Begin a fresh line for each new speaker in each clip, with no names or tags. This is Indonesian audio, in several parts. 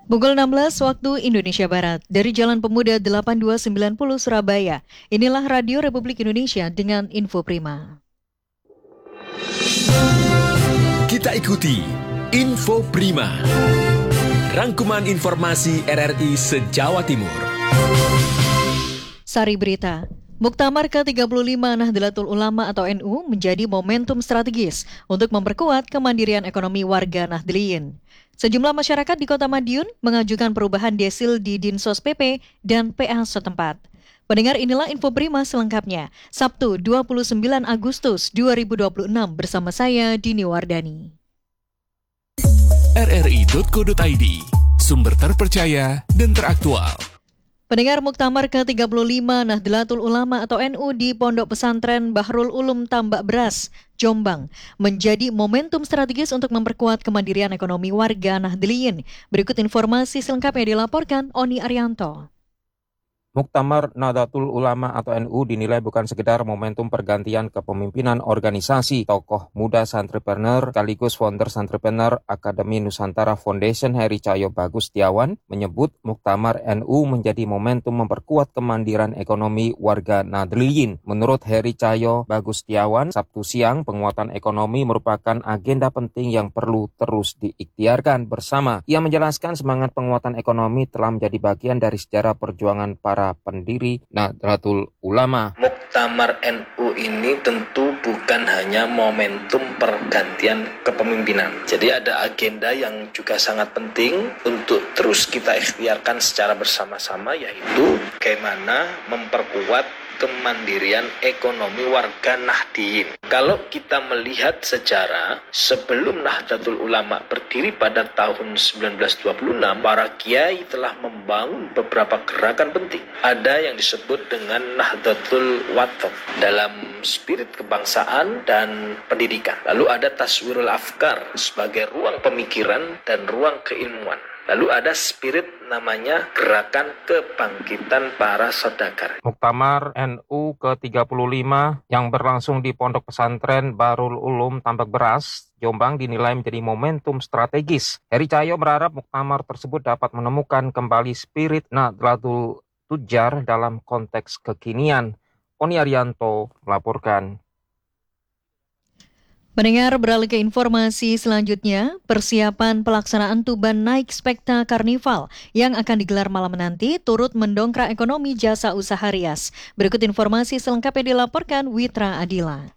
Pukul 16 waktu Indonesia Barat, dari Jalan Pemuda 8290 Surabaya. Inilah Radio Republik Indonesia dengan Info Prima.
Kita ikuti Info Prima, rangkuman informasi RRI se-Jawa Timur.
Sari berita. Muktamar ke-35 Nahdlatul Ulama atau NU menjadi momentum strategis untuk memperkuat kemandirian ekonomi warga Nahdliyin. Sejumlah masyarakat di Kota Madiun mengajukan perubahan desil di Dinsos PP dan PA setempat. Pendengar, inilah Info Prima selengkapnya. Sabtu 29 Agustus 2026 bersama saya Dini Wardani.
RRI.co.id, sumber terpercaya dan teraktual.
Pendengar, Muktamar ke-35 Nahdlatul Ulama atau NU di Pondok Pesantren Bahrul Ulum Tambak Beras, Jombang, menjadi momentum strategis untuk memperkuat kemandirian ekonomi warga Nahdliyin. Berikut informasi selengkapnya dilaporkan Oni Arianto.
Muktamar Nahdlatul Ulama atau NU dinilai bukan sekedar momentum pergantian kepemimpinan organisasi. Tokoh muda santrepreneur sekaligus founder Santrepreneur Akademi Nusantara Foundation Heri Cahyo Bagus Setiawan menyebut Muktamar NU menjadi momentum memperkuat kemandirian ekonomi warga Nahdliyin. Menurut Heri Cahyo Bagus Setiawan, Sabtu siang penguatan ekonomi merupakan agenda penting yang perlu terus diikhtiarkan bersama. Ia menjelaskan semangat penguatan ekonomi telah menjadi bagian dari sejarah perjuangan para pendiri Nahdlatul Ulama.
Muktamar NU ini tentu bukan hanya momentum pergantian kepemimpinan. Jadi ada agenda yang juga sangat penting untuk terus kita ikhtiarkan secara bersama-sama, yaitu bagaimana memperkuat kemandirian ekonomi warga Nahdliyin. Kalau kita melihat sejarah, sebelum Nahdlatul Ulama berdiri pada tahun 1926, para kiai telah membangun beberapa gerakan penting. Ada yang disebut dengan Nahdlatul Wathan dalam spirit kebangsaan dan pendidikan. Lalu ada Taswirul Afkar sebagai ruang pemikiran dan ruang keilmuan. Lalu ada spirit namanya Gerakan Kebangkitan Para Saudagar.
Muktamar NU ke-35 yang berlangsung di Pondok Pesantren Bahrul Ulum Tambak Beras, Jombang dinilai menjadi momentum strategis. Heri Cahyo berharap muktamar tersebut dapat menemukan kembali spirit Nahdlatul Tujar dalam konteks kekinian. Oni Arianto melaporkan.
Mendengar, beralih ke informasi selanjutnya, persiapan pelaksanaan Tuban Night Spekta Karnival yang akan digelar malam nanti turut mendongkrak ekonomi jasa usaha rias. Berikut informasi selengkapnya dilaporkan Witra Adila.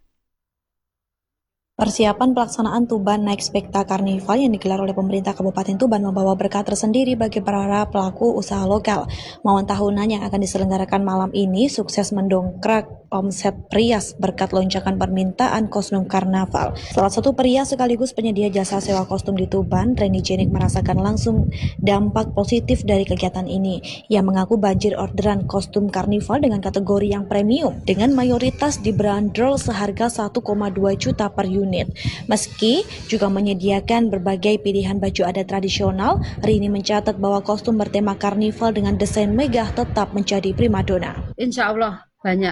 Persiapan pelaksanaan Tuban Night Spekta Karnival yang digelar oleh pemerintah Kabupaten Tuban membawa berkah tersendiri bagi para pelaku usaha lokal. Momen tahunan yang akan diselenggarakan malam ini sukses mendongkrak omset rias berkat lonjakan permintaan kostum karnaval. Salah satu perias sekaligus penyedia jasa sewa kostum di Tuban, Reni Jenik, merasakan langsung dampak positif dari kegiatan ini. Ia mengaku banjir orderan kostum karnival dengan kategori yang premium dengan mayoritas dibanderol seharga 1,2 juta per unit. Meski juga menyediakan berbagai pilihan baju adat tradisional, Rini mencatat bahwa kostum bertema karnival dengan desain megah tetap menjadi primadona.
Insya Allah banyak.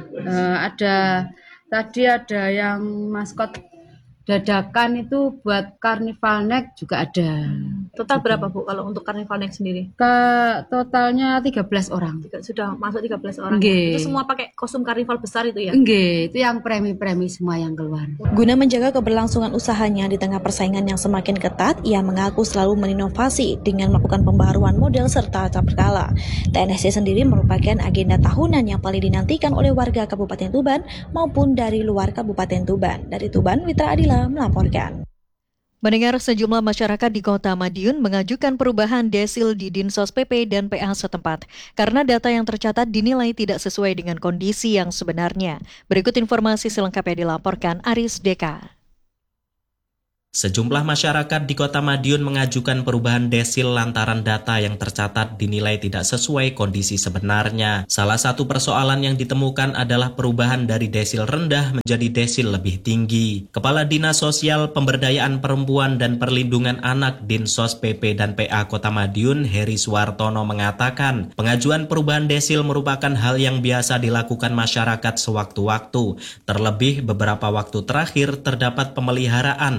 Ada yang maskot dadakan itu buat Carnival Night juga ada.
Total berapa Bu kalau untuk Carnival Night sendiri?
Totalnya 13 orang.
Sudah masuk 13 orang.
Nggih.
Itu semua pakai kostum karnival besar itu ya?
Nggih, itu yang premi-premi semua yang keluar.
Guna menjaga keberlangsungan usahanya di tengah persaingan yang semakin ketat, ia mengaku selalu berinovasi dengan melakukan pembaharuan model serta berkala. TNSC sendiri merupakan agenda tahunan yang paling dinantikan oleh warga Kabupaten Tuban maupun dari luar Kabupaten Tuban. Dari Tuban, Witra Adila melaporkan.
Mendengar, sejumlah masyarakat di Kota Madiun mengajukan perubahan desil di Dinsos PP dan PA setempat karena data yang tercatat dinilai tidak sesuai dengan kondisi yang sebenarnya. Berikut informasi selengkapnya dilaporkan Aris Deka.
Sejumlah masyarakat di Kota Madiun mengajukan perubahan desil lantaran data yang tercatat dinilai tidak sesuai kondisi sebenarnya. Salah satu persoalan yang ditemukan adalah perubahan dari desil rendah menjadi desil lebih tinggi. Kepala Dinas Sosial Pemberdayaan Perempuan dan Perlindungan Anak Dinsos PP dan PA Kota Madiun, Heri Suwartono mengatakan, pengajuan perubahan desil merupakan hal yang biasa dilakukan masyarakat sewaktu-waktu. Terlebih beberapa waktu terakhir terdapat pemeliharaan maintenance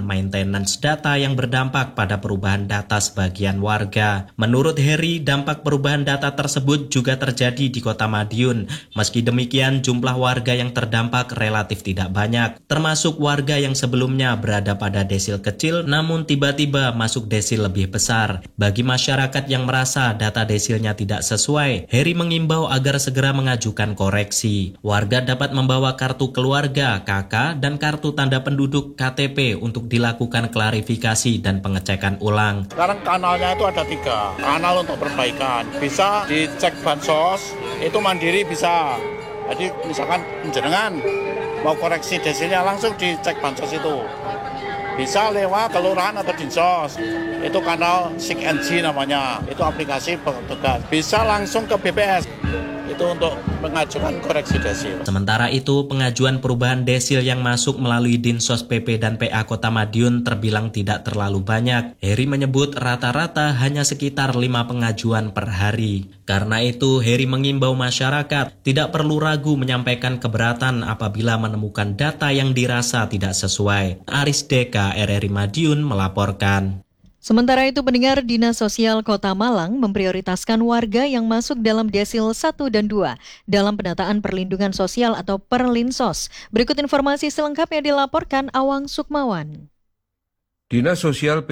maintenance data yang berdampak pada perubahan data sebagian warga. Menurut Heri, dampak perubahan data tersebut juga terjadi di Kota Madiun. Meski demikian, jumlah warga yang terdampak relatif tidak banyak, termasuk warga yang sebelumnya berada pada desil kecil namun tiba-tiba masuk desil lebih besar. Bagi masyarakat yang merasa data desilnya tidak sesuai, Heri mengimbau agar segera mengajukan koreksi. Warga dapat membawa kartu keluarga, KK, dan kartu tanda penduduk KTP untuk dilakukan klarifikasi dan pengecekan ulang.
Sekarang kanalnya itu ada 3 kanal untuk perbaikan. Bisa dicek bansos, itu mandiri bisa. Jadi misalkan jenengan mau koreksi desilnya langsung dicek bansos itu. Bisa lewat kelurahan atau dinsos. Itu kanal SIG-NG namanya. Itu aplikasi petugas. Bisa langsung ke BPS. Itu untuk mengajukan koreksi desil.
Sementara itu, pengajuan perubahan desil yang masuk melalui Dinsos PP dan PA Kota Madiun terbilang tidak terlalu banyak. Heri menyebut rata-rata hanya sekitar 5 pengajuan per hari. Karena itu, Heri mengimbau masyarakat tidak perlu ragu menyampaikan keberatan apabila menemukan data yang dirasa tidak sesuai. Aris Deka, RRI Madiun melaporkan.
Sementara itu, pendengar, Dinas Sosial Kota Malang memprioritaskan warga yang masuk dalam desil 1 dan 2 dalam pendataan perlindungan sosial atau Perlinsos. Berikut informasi selengkapnya dilaporkan Awang Sukmawan.
Dinas Sosial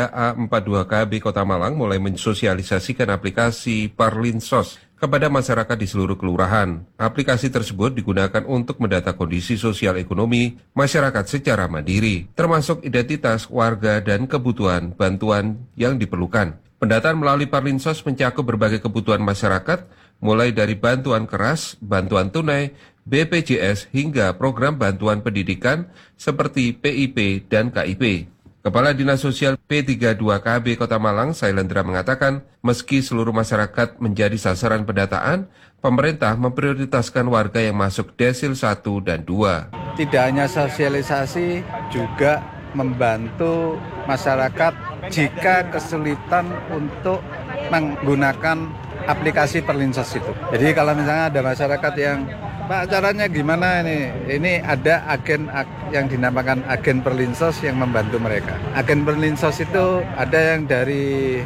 P3A42KB Kota Malang mulai mensosialisasikan aplikasi Perlinsos kepada masyarakat di seluruh kelurahan. Aplikasi tersebut digunakan untuk mendata kondisi sosial ekonomi masyarakat secara mandiri, termasuk identitas warga dan kebutuhan bantuan yang diperlukan. Pendataan melalui Perlinsos mencakup berbagai kebutuhan masyarakat, mulai dari bantuan keras, bantuan tunai, BPJS, hingga program bantuan pendidikan seperti PIP dan KIP. Kepala Dinas Sosial P32KB Kota Malang, Sailendra, mengatakan, meski seluruh masyarakat menjadi sasaran pendataan, pemerintah memprioritaskan warga yang masuk desil 1 dan 2.
Tidak hanya sosialisasi, juga membantu masyarakat jika kesulitan untuk menggunakan aplikasi Perlinsos itu. Jadi kalau misalnya ada masyarakat yang, Pak, caranya gimana ini? Ini ada agen yang dinamakan agen Perlinsos yang membantu mereka. Agen Perlinsos itu ada yang dari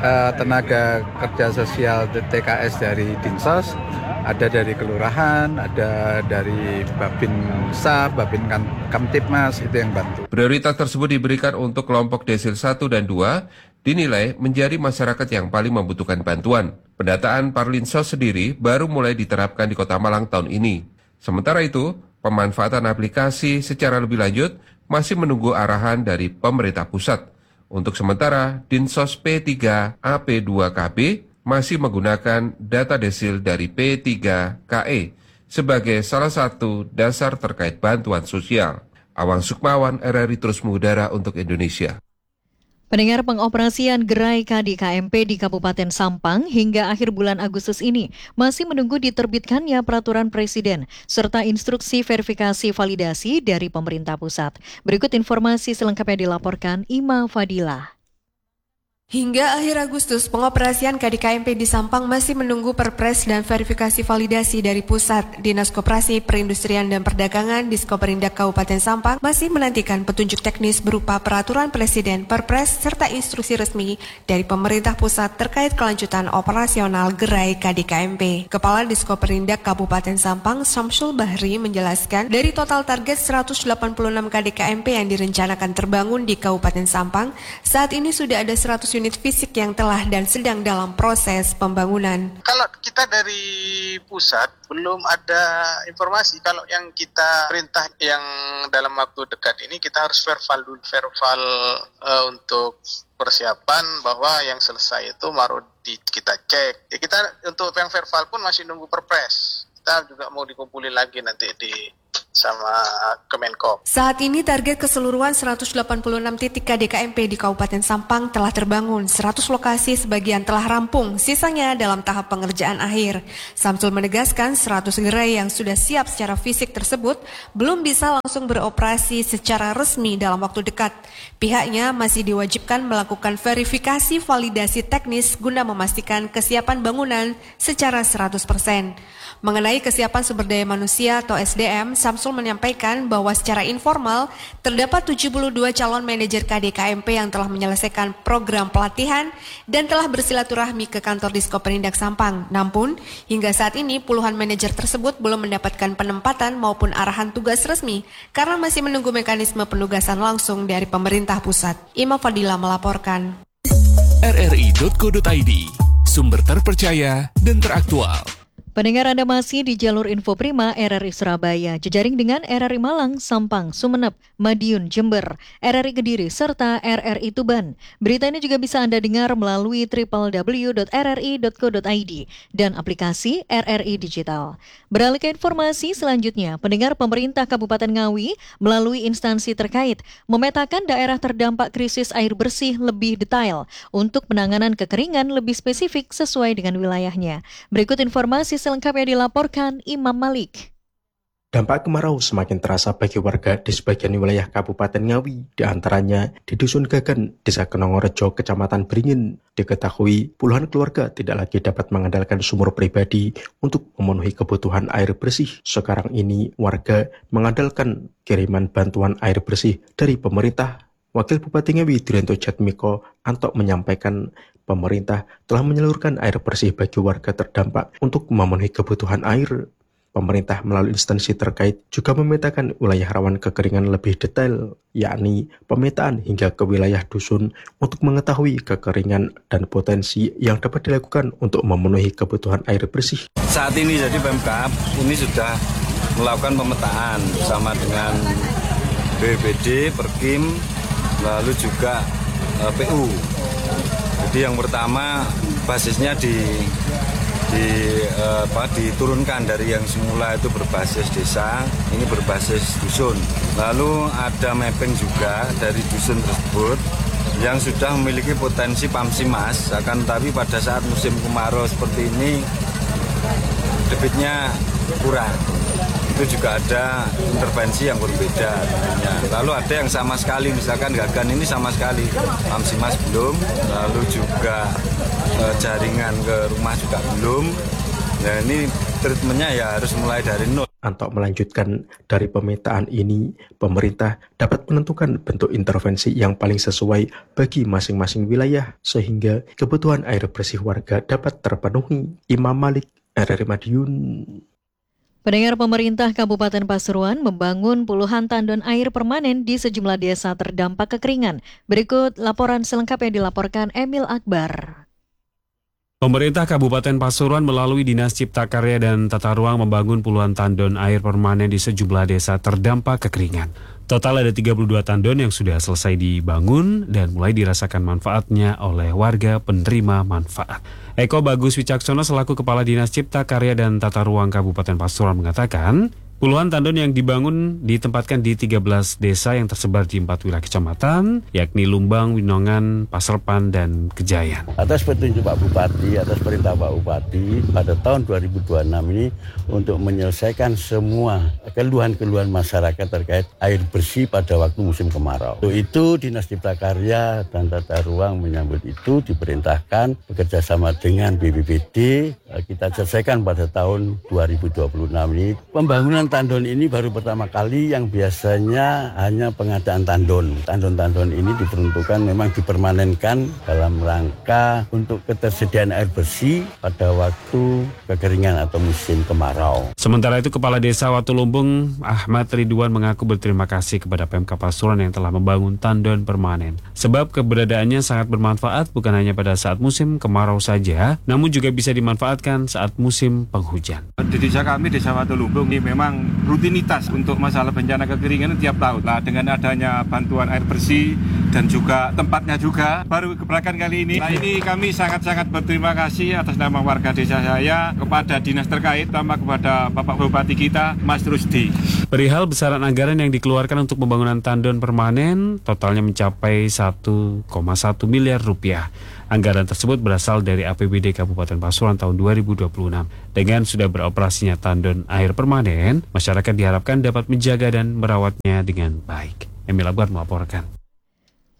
tenaga kerja sosial TKS dari Dinsos, ada dari kelurahan, ada dari Babinsa, Babin Kamtipmas, itu yang bantu.
Prioritas tersebut diberikan untuk kelompok desil 1 dan 2, dinilai menjadi masyarakat yang paling membutuhkan bantuan. Pendataan Perlinsos sendiri baru mulai diterapkan di Kota Malang tahun ini. Sementara itu, pemanfaatan aplikasi secara lebih lanjut masih menunggu arahan dari pemerintah pusat. Untuk sementara, Dinsos P3AP2KB masih menggunakan data desil dari P3KE sebagai salah satu dasar terkait bantuan sosial. Awang Sukmawan, RRI terus mengudara untuk Indonesia.
Pendengar, pengoperasian gerai KDKMP di Kabupaten Sampang hingga akhir bulan Agustus ini masih menunggu diterbitkannya peraturan Presiden serta instruksi verifikasi validasi dari pemerintah pusat. Berikut informasi selengkapnya dilaporkan Ima Fadilah.
Hingga akhir Agustus, pengoperasian KDKMP di Sampang masih menunggu perpres dan verifikasi validasi dari pusat. Dinas Koperasi, Perindustrian dan Perdagangan Diskoperindak Kabupaten Sampang masih menantikan petunjuk teknis berupa peraturan presiden, perpres, serta instruksi resmi dari pemerintah pusat terkait kelanjutan operasional gerai KDKMP. Kepala Diskoperindak Kabupaten Sampang, Syamsul Bahri, menjelaskan dari total target 186 KDKMP yang direncanakan terbangun di Kabupaten Sampang, saat ini sudah ada 100 unit fisik yang telah dan sedang dalam proses pembangunan.
Kalau kita dari pusat belum ada informasi. Kalau yang kita perintah yang dalam waktu dekat ini kita harus verbal untuk persiapan bahwa yang selesai itu baru kita cek. Ya, kita untuk yang verbal pun masih nunggu perpres. Kita juga mau dikumpulin lagi nanti sama Kemenko.
Saat ini target keseluruhan 186 titik KDKMP di Kabupaten Sampang telah terbangun. 100 lokasi sebagian telah rampung, sisanya dalam tahap pengerjaan akhir. Samsul menegaskan 100 gerai yang sudah siap secara fisik tersebut belum bisa langsung beroperasi secara resmi dalam waktu dekat. Pihaknya masih diwajibkan melakukan verifikasi validasi teknis guna memastikan kesiapan bangunan secara 100%. Mengenai kesiapan sumber daya manusia atau SDM, Samsul Samsul menyampaikan bahwa secara informal terdapat 72 calon manajer KDKMP yang telah menyelesaikan program pelatihan dan telah bersilaturahmi ke kantor Diskoperindak Sampang. Namun, hingga saat ini puluhan manajer tersebut belum mendapatkan penempatan maupun arahan tugas resmi karena masih menunggu mekanisme penugasan langsung dari pemerintah pusat. Ima Fadila melaporkan.
rri.co.id, sumber terpercaya dan teraktual.
Pendengar, Anda masih di jalur Info Prima RRI Surabaya, jejaring dengan RRI Malang, Sampang, Sumeneb, Madiun, Jember, RRI Kediri, serta RRI Tuban. Berita ini juga bisa Anda dengar melalui www.rri.co.id dan aplikasi RRI Digital. Beralih ke informasi selanjutnya, pendengar, pemerintah Kabupaten Ngawi melalui instansi terkait memetakan daerah terdampak krisis air bersih lebih detail untuk penanganan kekeringan lebih spesifik sesuai dengan wilayahnya. Berikut informasi selengkapnya dilaporkan Imam Malik.
Dampak kemarau semakin terasa bagi warga di sebagian wilayah Kabupaten Ngawi, di antaranya di Dusun Gagan, Desa Kenongorejo, Kecamatan Beringin. Diketahui puluhan keluarga tidak lagi dapat mengandalkan sumur pribadi untuk memenuhi kebutuhan air bersih. Sekarang ini warga mengandalkan kiriman bantuan air bersih dari pemerintah. Wakil Bupati Ngawi Durianto Jatmiko Anto menyampaikan pemerintah telah menyalurkan air bersih bagi warga terdampak untuk memenuhi kebutuhan air. Pemerintah melalui instansi terkait juga memetakan wilayah rawan kekeringan lebih detail, yakni pemetaan hingga ke wilayah dusun untuk mengetahui kekeringan dan potensi yang dapat dilakukan untuk memenuhi kebutuhan air bersih.
Saat ini jadi Pemkab ini sudah melakukan pemetaan bersama dengan BPD, Perkim, lalu juga PU. Jadi yang pertama basisnya diturunkan dari yang semula itu berbasis desa, ini berbasis dusun. Lalu ada mapping juga dari dusun tersebut yang sudah memiliki potensi pamsimas, akan tetapi pada saat musim kemarau seperti ini debitnya kurang. Itu juga ada intervensi yang berbeda tentunya. Lalu ada yang sama sekali, misalkan Gagan ini sama sekali pamsimas belum, lalu juga jaringan ke rumah juga belum. Nah ini treatmentnya ya harus mulai dari nol.
Anto melanjutkan, dari pemetaan ini pemerintah dapat menentukan bentuk intervensi yang paling sesuai bagi masing-masing wilayah sehingga kebutuhan air bersih warga dapat terpenuhi. Imam Malik, RRI Madiun.
Pendengar, pemerintah Kabupaten Pasuruan membangun puluhan tandon air permanen di sejumlah desa terdampak kekeringan. Berikut laporan selengkapnya dilaporkan Emil Akbar.
Pemerintah Kabupaten Pasuruan melalui Dinas Cipta Karya dan Tata Ruang membangun puluhan tandon air permanen di sejumlah desa terdampak kekeringan. Total ada 32 tandon yang sudah selesai dibangun dan mulai dirasakan manfaatnya oleh warga penerima manfaat. Eko Bagus Wicaksono selaku Kepala Dinas Cipta Karya dan Tata Ruang Kabupaten Pasuruan mengatakan, puluhan tandon yang dibangun ditempatkan di 13 desa yang tersebar di 4 wilayah kecamatan, yakni Lumbang, Winongan, Paserpan, dan Kejayan.
Atas petunjuk Pak Bupati, atas perintah Pak Bupati, pada tahun 2026 ini untuk menyelesaikan semua keluhan-keluhan masyarakat terkait air bersih pada waktu musim kemarau. Untuk itu Dinas Cipta Karya dan Tata Ruang menyambut itu, diperintahkan bekerjasama dengan BPBD, kita selesaikan pada tahun 2026 ini. Pembangunan tandon ini baru pertama kali, yang biasanya hanya pengadaan tandon. Tandon-tandon ini diperuntukkan memang dipermanenkan dalam rangka untuk ketersediaan air bersih pada waktu kekeringan atau musim kemarau.
Sementara itu, Kepala Desa Watulumbung Ahmad Ridwan mengaku berterima kasih kepada Pemkab Pasuruan yang telah membangun tandon permanen. Sebab keberadaannya sangat bermanfaat bukan hanya pada saat musim kemarau saja, namun juga bisa dimanfaatkan saat musim penghujan.
Di desa kami, Desa Watulumbung, ini memang rutinitas untuk masalah bencana kekeringan tiap tahun. Nah, dengan adanya bantuan air bersih dan juga tempatnya juga baru keberangkatan kali ini. Nah, ini kami sangat-sangat berterima kasih atas nama warga desa saya kepada dinas terkait, terutama kepada Bapak Bupati kita, Mas Rusdi.
Perihal besaran anggaran yang dikeluarkan untuk pembangunan tandon permanen totalnya mencapai 1,1 miliar rupiah. Anggaran tersebut berasal dari APBD Kabupaten Pasuruan tahun 2026. Dengan sudah beroperasinya tandon air permanen, masyarakat diharapkan dapat menjaga dan merawatnya dengan baik. Emil Akbar melaporkan.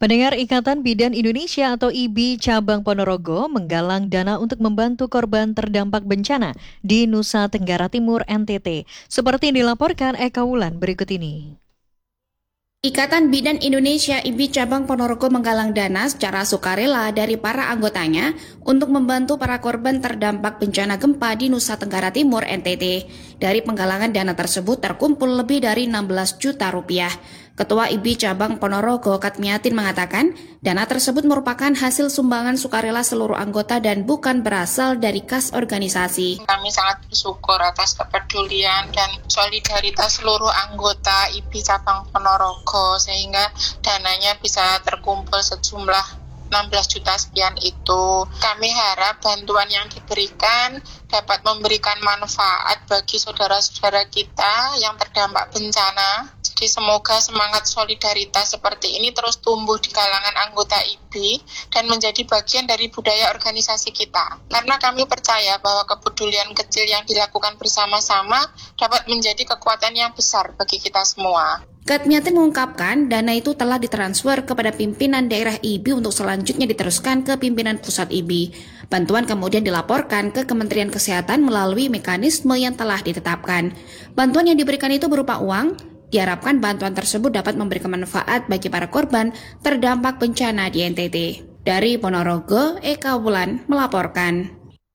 Pendengar, Ikatan Bidan Indonesia atau IBI Cabang Ponorogo menggalang dana untuk membantu korban terdampak bencana di Nusa Tenggara Timur NTT. Seperti yang dilaporkan Eka Wulan berikut ini.
Ikatan Bidan Indonesia IBI Cabang Ponorogo menggalang dana secara sukarela dari para anggotanya untuk membantu para korban terdampak bencana gempa di Nusa Tenggara Timur NTT. Dari penggalangan dana tersebut terkumpul lebih dari 16 juta rupiah. Ketua IBI Cabang Ponorogo Katmiatin mengatakan, dana tersebut merupakan hasil sumbangan sukarela seluruh anggota dan bukan berasal dari kas organisasi.
Kami sangat bersyukur atas kepedulian dan solidaritas seluruh anggota IBI Cabang Ponorogo sehingga dananya bisa terkumpul sejumlah 16 juta sekian itu. Kami harap bantuan yang diberikan dapat memberikan manfaat bagi saudara-saudara kita yang terdampak bencana. Jadi semoga semangat solidaritas seperti ini terus tumbuh di kalangan anggota IBI dan menjadi bagian dari budaya organisasi kita. Karena kami percaya bahwa kepedulian kecil yang dilakukan bersama-sama dapat menjadi kekuatan yang besar bagi kita semua.
Katmiatin mengungkapkan dana itu telah ditransfer kepada pimpinan daerah IBI untuk selanjutnya diteruskan ke pimpinan pusat IBI. Bantuan kemudian dilaporkan ke Kementerian Kesehatan melalui mekanisme yang telah ditetapkan. Bantuan yang diberikan itu berupa uang. Diharapkan bantuan tersebut dapat memberikan manfaat bagi para korban terdampak bencana di NTT. Dari Ponorogo, Eka Wulan melaporkan.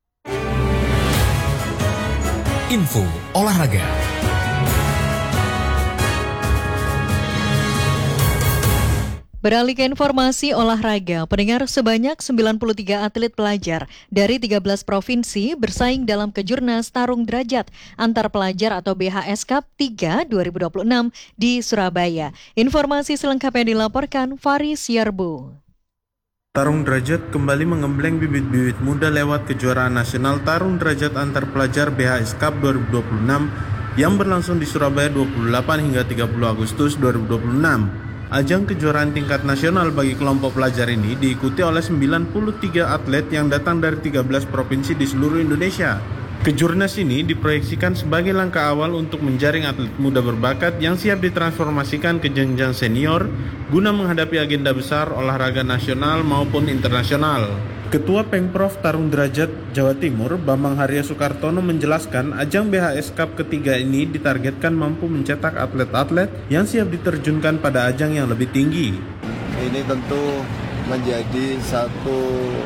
Info olahraga.
Beralih ke informasi olahraga, pendengar, sebanyak 93 atlet pelajar dari 13 provinsi bersaing dalam Kejurnas Tarung Derajat antar pelajar atau BHS Cup 3 2026 di Surabaya. Informasi selengkapnya dilaporkan Faris Yarbo.
Tarung Derajat kembali mengembleng bibit-bibit muda lewat kejuaraan nasional Tarung Derajat antar pelajar BHS Cup 2026 yang berlangsung di Surabaya 28 hingga 30 Agustus 2026. Ajang kejuaraan tingkat nasional bagi kelompok pelajar ini diikuti oleh 93 atlet yang datang dari 13 provinsi di seluruh Indonesia. Kejurnas ini diproyeksikan sebagai langkah awal untuk menjaring atlet muda berbakat yang siap ditransformasikan ke jenjang senior guna menghadapi agenda besar olahraga nasional maupun internasional. Ketua Pengprov Tarung Derajat Jawa Timur, Bambang Harya Soekartono menjelaskan ajang BHS Cup ketiga ini ditargetkan mampu mencetak atlet-atlet yang siap diterjunkan pada ajang yang lebih tinggi.
Ini tentu menjadi satu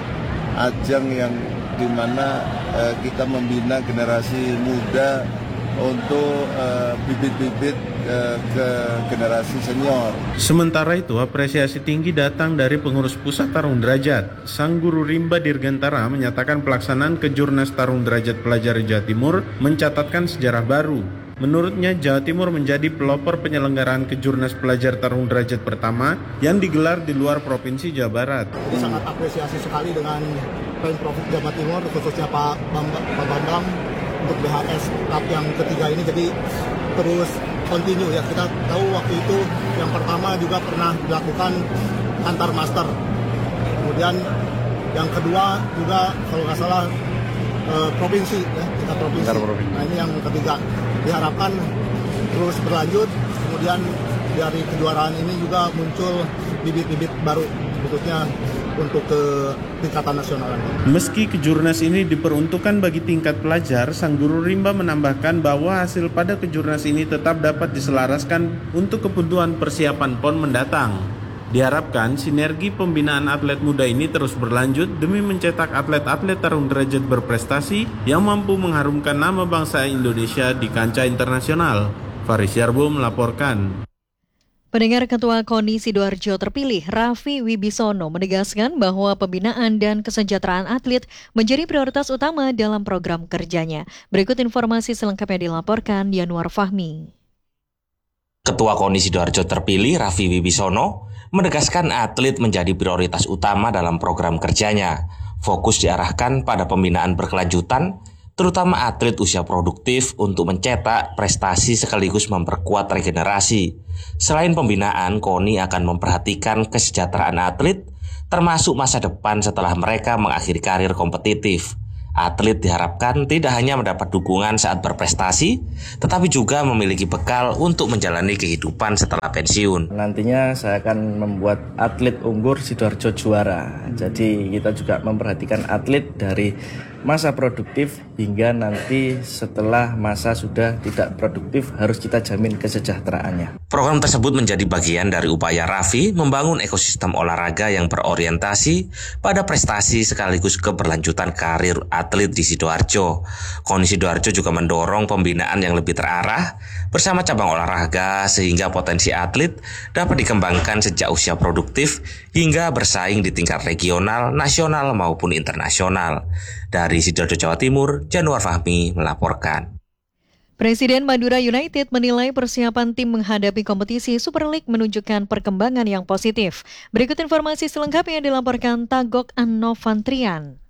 ajang yang dimana kita membina generasi muda untuk bibit-bibit ke generasi senior.
Sementara itu, apresiasi tinggi datang dari pengurus pusat Tarung Derajat. Sang Guru Rimba Dirgantara menyatakan pelaksanaan Kejurnas Tarung Derajat Pelajar Jawa Timur mencatatkan sejarah baru. Menurutnya, Jawa Timur menjadi pelopor penyelenggaraan Kejurnas Pelajar Tarung Derajat pertama yang digelar di luar Provinsi Jawa Barat.
Sangat apresiasi sekali dengan Pemprov Jawa Timur, khususnya Pak Bambang, untuk BHS Cup yang ketiga ini, jadi terus continue ya. Kita tahu waktu itu yang pertama juga pernah dilakukan antar master, kemudian yang kedua juga kalau nggak salah provinsi ya, kita provinsi. Nah ini yang ketiga, diharapkan terus berlanjut, kemudian dari kejuaraan ini juga muncul bibit-bibit baru khususnya untuk ke tingkatan nasional.
Meski Kejurnas ini diperuntukkan bagi tingkat pelajar, Sang Guru Rimba menambahkan bahwa hasil pada Kejurnas ini tetap dapat diselaraskan untuk kebutuhan persiapan PON mendatang. Diharapkan sinergi pembinaan atlet muda ini terus berlanjut demi mencetak atlet-atlet tarung derajat berprestasi yang mampu mengharumkan nama bangsa Indonesia di kancah internasional. Faris Yarbo melaporkan.
Pendengar, Ketua KONI Sidoarjo terpilih Raffi Wibisono menegaskan bahwa pembinaan dan kesejahteraan atlet menjadi prioritas utama dalam program kerjanya. Berikut informasi selengkapnya dilaporkan Yanuar Fahmi.
Ketua KONI Sidoarjo terpilih Raffi Wibisono menegaskan atlet menjadi prioritas utama dalam program kerjanya. Fokus diarahkan pada pembinaan berkelanjutan, terutama atlet usia produktif untuk mencetak prestasi sekaligus memperkuat regenerasi. Selain pembinaan, KONI akan memperhatikan kesejahteraan atlet, termasuk masa depan setelah mereka mengakhiri karir kompetitif. Atlet diharapkan tidak hanya mendapat dukungan saat berprestasi, tetapi juga memiliki bekal untuk menjalani kehidupan setelah pensiun.
Nantinya saya akan membuat atlet unggur Sidoarjo juara. Jadi kita juga memperhatikan atlet dari masa produktif hingga nanti setelah masa sudah tidak produktif harus kita jamin kesejahteraannya.
Program tersebut menjadi bagian dari upaya Raffi membangun ekosistem olahraga yang berorientasi pada prestasi sekaligus keberlanjutan karir atlet di Sidoarjo. KONI Sidoarjo juga mendorong pembinaan yang lebih terarah bersama cabang olahraga sehingga potensi atlet dapat dikembangkan sejak usia produktif hingga bersaing di tingkat regional, nasional maupun internasional. Dari Sidoarjo, Jawa Timur, Januar Fahmi melaporkan.
Presiden Madura United menilai persiapan tim menghadapi kompetisi Super League menunjukkan perkembangan yang positif. Berikut informasi selengkapnya dilaporkan Tagok Annovantrian.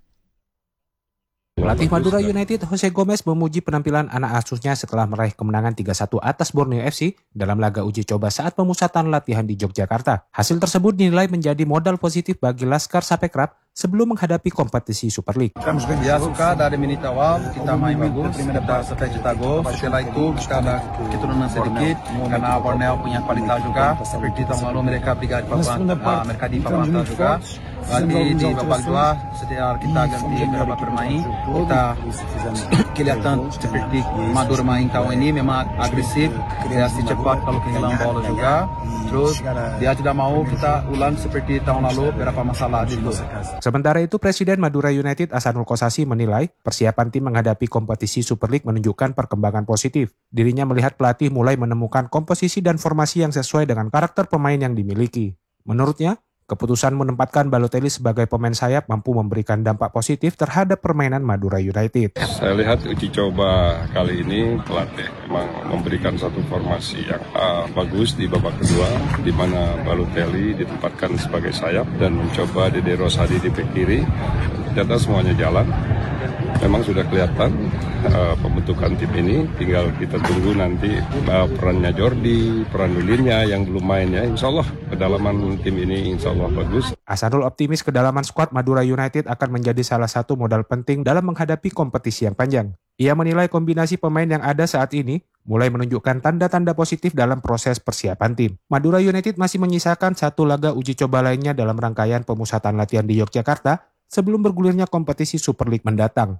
Pelatih Madura United Jose Gomez memuji penampilan anak asuhnya setelah meraih kemenangan 3-1 atas Borneo FC dalam laga uji coba saat pemusatan latihan di Yogyakarta. Hasil tersebut dinilai menjadi modal positif bagi Laskar Sapekrab sebelum menghadapi kompetisi Super League.
Dia suka dari menit awal kita main bagus, kita cetak gol. Setelah itu kita ada keturunan sedikit karena Borneo punya kualitas juga. Seperti tahun lalu mereka di papan atas juga. Nanti di babak 2 setelah kita ganti beberapa pemain, kita kelihatan seperti Madura main tahun ini memang agresif, reaksi cepat kalau kehilangan bola juga. Terus dia tidak mau kita ulang seperti tahun lalu beberapa masalah dulu.
Sementara itu Presiden Madura United Ahsanul Kossasi menilai persiapan tim menghadapi kompetisi Super League menunjukkan perkembangan positif. Dirinya melihat pelatih mulai menemukan komposisi dan formasi yang sesuai dengan karakter pemain yang dimiliki. Menurutnya, keputusan menempatkan Balotelli sebagai pemain sayap mampu memberikan dampak positif terhadap permainan Madura United.
Saya lihat uji coba kali ini pelatih memang memberikan satu formasi yang bagus di babak kedua, di mana Balotelli ditempatkan sebagai sayap dan mencoba Dede Rosadi di bek kiri. Ternyata semuanya jalan. Memang sudah kelihatan pembentukan tim ini, tinggal kita tunggu nanti perannya Jordi, peran Lulinnya yang belum main ya. Insya Allah kedalaman tim ini insya Allah bagus.
Ahsanul optimis kedalaman skuad Madura United akan menjadi salah satu modal penting dalam menghadapi kompetisi yang panjang. Ia menilai kombinasi pemain yang ada saat ini mulai menunjukkan tanda-tanda positif dalam proses persiapan tim. Madura United masih menyisakan satu laga uji coba lainnya dalam rangkaian pemusatan latihan di Yogyakarta sebelum bergulirnya kompetisi Super League mendatang.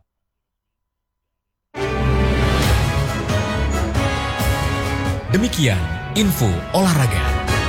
Demikian info olahraga.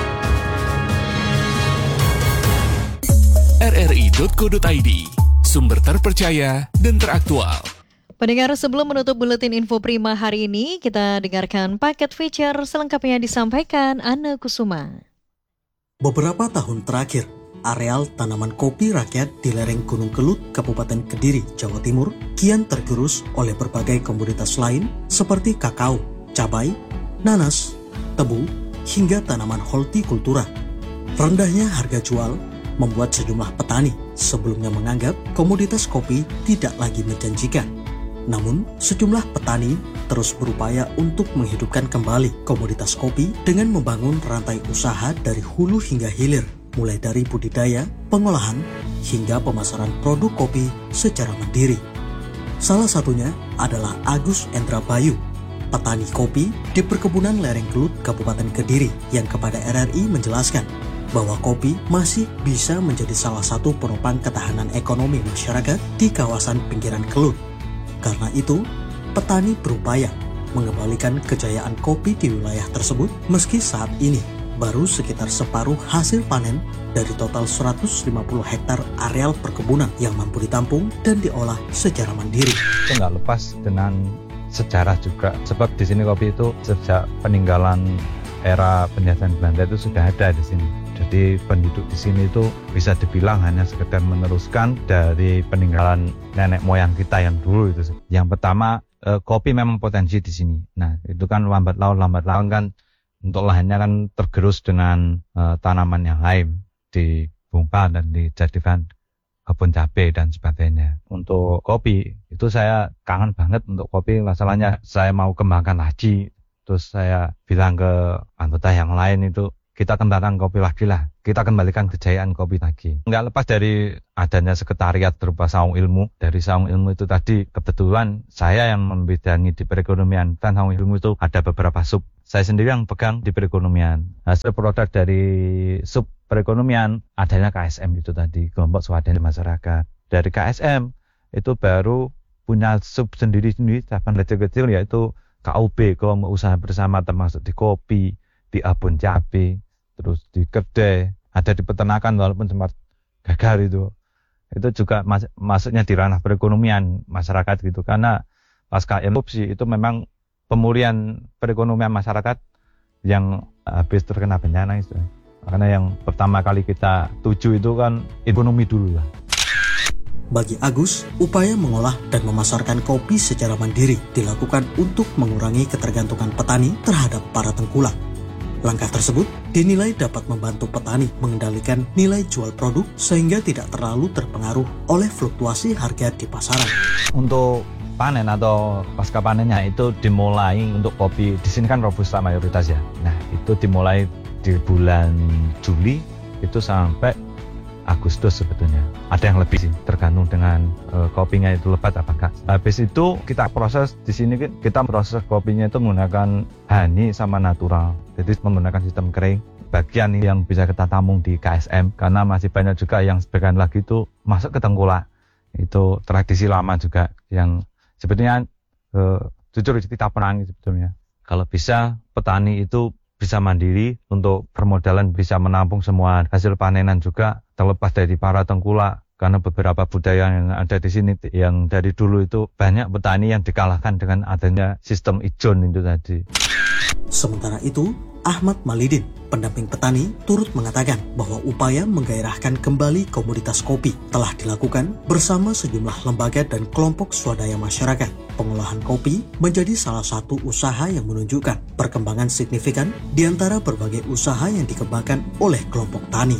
RRI.co.id, sumber terpercaya dan teraktual.
Pendengar, sebelum menutup buletin info Prima hari ini, kita dengarkan paket feature selengkapnya disampaikan Anne Kusuma.
Beberapa tahun terakhir, areal tanaman kopi rakyat di lereng Gunung Kelut, Kabupaten Kediri, Jawa Timur, kian tergerus oleh berbagai komoditas lain seperti kakao, cabai, nanas, tebu, hingga tanaman hortikultura. Rendahnya harga jual membuat sejumlah petani sebelumnya menganggap komoditas kopi tidak lagi menjanjikan. Namun, sejumlah petani terus berupaya untuk menghidupkan kembali komoditas kopi dengan membangun rantai usaha dari hulu hingga hilir, mulai dari budidaya, pengolahan, hingga pemasaran produk kopi secara mandiri. Salah satunya adalah Agus Endra Bayu, petani kopi di perkebunan lereng Kelut, Kabupaten Kediri, yang kepada RRI menjelaskan bahwa kopi masih bisa menjadi salah satu penopang ketahanan ekonomi masyarakat di kawasan pinggiran Kelut. Karena itu, petani berupaya mengembalikan kejayaan kopi di wilayah tersebut meski saat ini baru sekitar separuh hasil panen dari total 150 hektar areal perkebunan yang mampu ditampung dan diolah secara mandiri.
Itu nggak lepas dengan sejarah juga, sebab di sini kopi itu sejak peninggalan era penjajahan Belanda itu sudah ada di sini. Jadi penduduk di sini itu bisa dibilang hanya sekedar meneruskan dari peninggalan nenek moyang kita yang dulu itu. Yang pertama, kopi memang potensi di sini. Nah, itu kan lambat laun kan untuk lahannya kan tergerus dengan tanaman yang lain, dibongkar dan dijadikan kebun cabai dan sebagainya. Untuk kopi itu saya kangen banget untuk kopi, masalahnya saya mau kembangkan lagi. Terus saya bilang ke anggota yang lain itu kita kembangkan kopi lagi lah. Kita kembalikan kejayaan kopi lagi. Nggak lepas dari adanya sekretariat berupa Saung Ilmu. Dari Saung Ilmu itu tadi kebetulan saya yang membidangi di perekonomian. Dan Saung Ilmu itu ada beberapa sub. Saya sendiri yang pegang di perekonomian. Hasil produk dari sub perekonomian adanya KSM itu tadi, kelompok swadaya masyarakat. Dari KSM itu baru punya sub sendiri-sendiri, cabang kecil-kecil yaitu KUB, kelompok usaha bersama, termasuk di kopi, di abon cabai, terus di kedai, ada di peternakan walaupun sempat gagal itu juga masuknya di ranah perekonomian masyarakat gitu, karena pasca erupsi itu memang pemulihan perekonomian masyarakat yang habis terkena bencana itu. Karena yang pertama kali kita tuju itu kan ekonomi dulu lah.
Bagi Agus, upaya mengolah dan memasarkan kopi secara mandiri dilakukan untuk mengurangi ketergantungan petani terhadap para tengkulak. Langkah tersebut dinilai dapat membantu petani mengendalikan nilai jual produk sehingga tidak terlalu terpengaruh oleh fluktuasi harga di pasaran.
Untuk panen atau pasca panennya itu dimulai untuk kopi, di sini kan Robusta mayoritas ya. Nah, itu dimulai di bulan Juli itu sampai Agustus sebetulnya. Ada yang lebih sih, tergantung dengan kopinya itu lebat apa enggak. Habis itu kita proses di sini, kita proses kopinya itu menggunakan honey sama natural. Jadi menggunakan sistem kering. Bagian yang bisa kita tampung di KSM karena masih banyak juga yang sebagian lagi itu masuk ke tengkulak. Itu tradisi lama juga yang sebetulnya jujur kita perangi sebetulnya. Kalau bisa petani itu bisa mandiri untuk permodalan, bisa menampung semua hasil panenan juga terlepas dari para tengkulak, karena beberapa budaya yang ada di sini yang dari dulu itu banyak petani yang dikalahkan dengan adanya sistem ijon itu tadi.
Sementara itu, Ahmad Malidin, pendamping petani, turut mengatakan bahwa upaya menggairahkan kembali komoditas kopi telah dilakukan bersama sejumlah lembaga dan kelompok swadaya masyarakat. Pengolahan kopi menjadi salah satu usaha yang menunjukkan perkembangan signifikan di antara berbagai usaha yang dikembangkan oleh kelompok tani.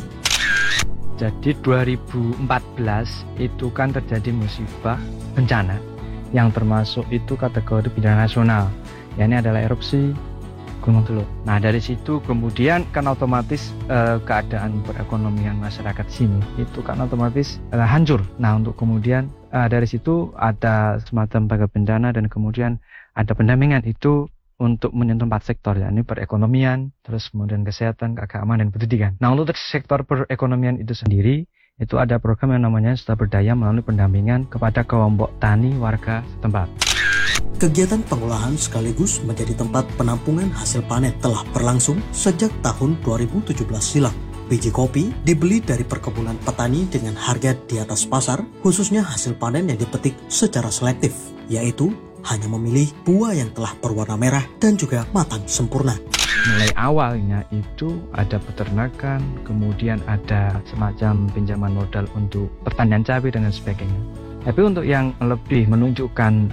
Jadi 2014 itu kan terjadi musibah bencana yang termasuk itu kategori bencana nasional. Ya, ini adalah erupsi Gunung Teluk. Nah, dari situ kemudian kan otomatis keadaan perekonomian masyarakat sini itu kan otomatis hancur. Nah, untuk kemudian dari situ ada semacam pagar bencana dan kemudian ada pendampingan itu untuk menyentuh 4 sektor, yakni perekonomian, terus kemudian kesehatan, keagamaan, dan pendidikan. Nah, untuk sektor perekonomian itu sendiri, itu ada program yang namanya Suta Berdaya melalui pendampingan kepada kelompok tani warga setempat.
Kegiatan pengolahan sekaligus menjadi tempat penampungan hasil panen telah berlangsung sejak tahun 2017 silam. Biji kopi dibeli dari perkebunan petani dengan harga di atas pasar, khususnya hasil panen yang dipetik secara selektif, yaitu hanya memilih buah yang telah berwarna merah dan juga matang sempurna.
Mulai awalnya itu ada peternakan, kemudian ada semacam pinjaman modal untuk pertanian cabai dan sebagainya. Tapi untuk yang lebih menunjukkan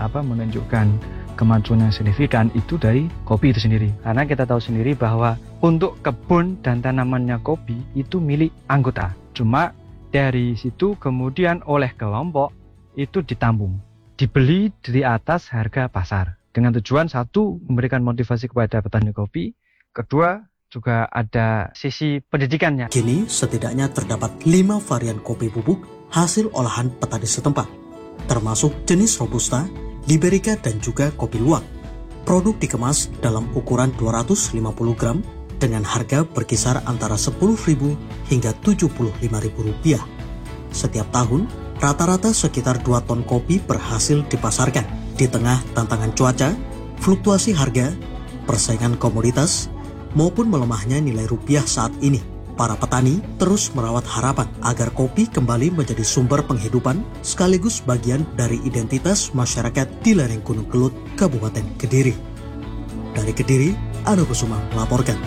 kemajuan yang signifikan itu dari kopi itu sendiri. Karena kita tahu sendiri bahwa untuk kebun dan tanamannya kopi itu milik anggota. Cuma dari situ kemudian oleh kelompok itu ditampung, dibeli di atas harga pasar. Dengan tujuan satu, memberikan motivasi kepada petani kopi. Kedua, juga ada sisi pendidikannya.
Kini setidaknya terdapat 5 varian kopi bubuk hasil olahan petani setempat, termasuk jenis Robusta, Liberica, dan juga kopi luwak. Produk dikemas dalam ukuran 250 gram dengan harga berkisar antara Rp10.000 hingga Rp75.000. Setiap tahun, rata-rata sekitar 2 ton kopi berhasil dipasarkan. Di tengah tantangan cuaca, fluktuasi harga, persaingan komoditas, maupun melemahnya nilai rupiah saat ini, para petani terus merawat harapan agar kopi kembali menjadi sumber penghidupan sekaligus bagian dari identitas masyarakat di lereng Gunung Kelut, Kabupaten Kediri. Dari Kediri, Anu Kusuma melaporkan.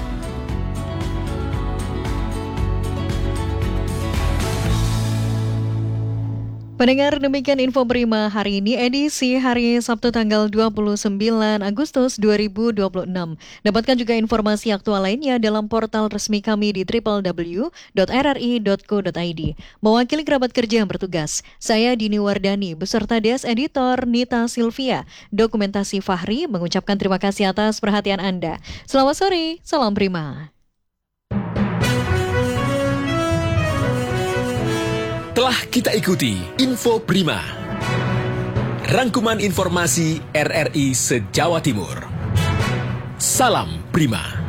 Pendengar, demikian info Prima hari ini, edisi hari Sabtu tanggal 29 Agustus 2026. Dapatkan juga informasi aktual lainnya dalam portal resmi kami di www.rri.co.id. Mewakili kerabat kerja yang bertugas, saya Dini Wardani beserta Des Editor Nita Silvia, Dokumentasi Fahri mengucapkan terima kasih atas perhatian Anda. Selamat sore, salam Prima.
Telah kita ikuti Info Prima, rangkuman informasi RRI se-Jawa Timur. Salam Prima.